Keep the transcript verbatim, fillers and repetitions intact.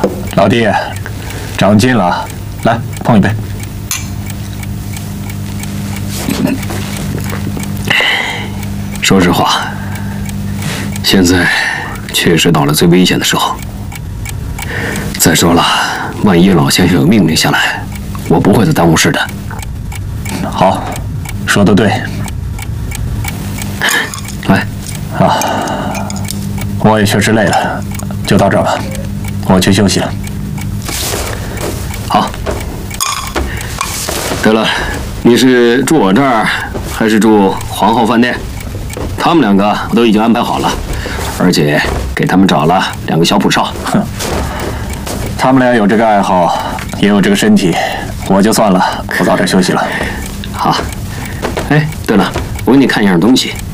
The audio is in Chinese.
老弟，长进了，来碰一杯。 说实话，现在确实到了最危险的时候。再说了，万一老先生有命令下来，我不会再耽误事的。 好，说得对。 来， 啊，我也确实累了，就到这儿吧，我去休息了。 好。对了，你是住我这儿，还是住皇后饭店？他们两个我都已经安排好了，而且给他们找了两个小捕哨。 哼，他们俩有这个爱好，也有这个身体，我就算了，我早点休息了。 好。哎，对了，我给你看一样东西。